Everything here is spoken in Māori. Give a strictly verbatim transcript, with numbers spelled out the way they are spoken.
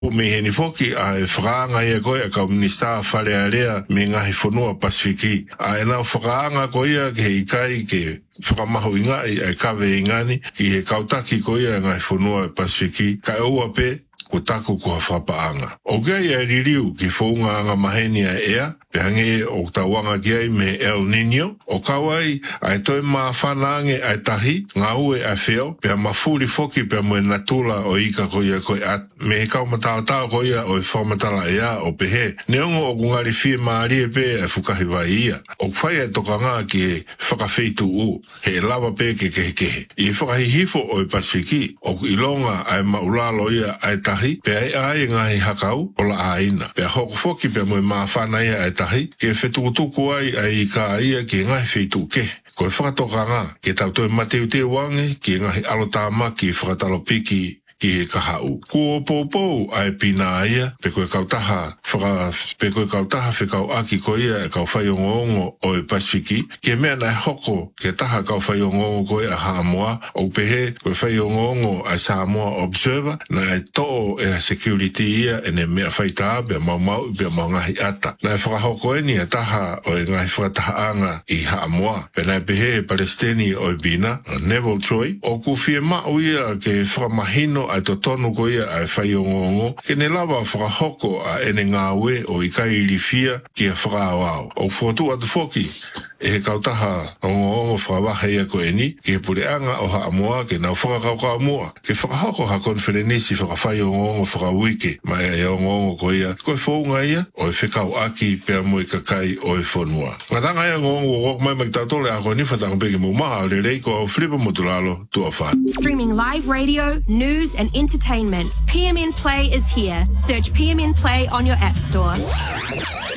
O me heni foki a e whakaanga ia koe a kau minista whare alea me ngahi whanua Pasifiki. A e nau whakaanga koe ia ke hei kai ke whakamahu inga i e kawe ingani ki he kautaki koe ia ngahi whanua Pasifiki. Ka e ua pe ko taku ko whapaanga. O kia ia ririu ki whaunga anga maheni a ea, pe hange o tawanga kia me El Nino, o kawai ai toi maa whanaange ai tahi, ngā ue ai wheo, pe a mafuri foki pe a moe natula o ika ko ia koe at, me he kau matao tau ko ia o e whamatala ea o pe he, neongo o kungari fie maari e pe e fukahi vai ia. O kwhai ai toka ngā ki he whakawheitu u, he lawa pe ke kehe kehe. I he whakahihifo o e Pasifiki, o ku ilonga ai maulalo ia ai tahi, pe ai ai ngahi hakau o la aina. Pe a hoko foki pe a moe maa whana ia ai tahi, ke whetukutuku ai ai ka ia ki ngahi wheitu ke. Ko e whakatoka ngā, ke tau toi mateu te wange, ki ngahi alotāma ki whakatalo piki ki he kahau. Ko o pōpou ai pina ia, pe koe kautaha, whaka, pe koe kautaha whikau aki ko ia e kau whaiongongo o e Pasifiki, ke mea nai hoko ke taha kau whaiongongo ko ia Samoa, o pehe koe whaiongongo a Samoa Observer, na e tō e security ia e ne mea whaita bea mau mau i bea mau ngahi ata. Na e whakahoko e ni a taha o e ngahi whakatahaanga i Samoa, pe na e pehe e Palestini o e bina, Neville Troy, o ku fie mau ia ke whakamahino ai to tonu ko ia ai whaiongongo, ke ne lawa whakahoko a ene ngā ue o i kai li fia ki a whakaawao. O whotu atu foki, e he kautaha ongo-ongo whakawaha ia ko e ni, ki he pureanga o Samoa ke nau whakakaukau mua, ke whakahoko ha konferenisi whakawhaiongongo whakawike, mai e ongo-ongo ko ia, koe whaunga ia, o e whekau aki pea mo i kakai o e whonua. Ngā tanga ia ngongo o wak mai makitatole a koe ni whatanga peke mo maha o le reiko au Filipa Motulalo tu a what. Streaming live radio, news and entertainment. P M N Play is here. Search P M N Play on your app store.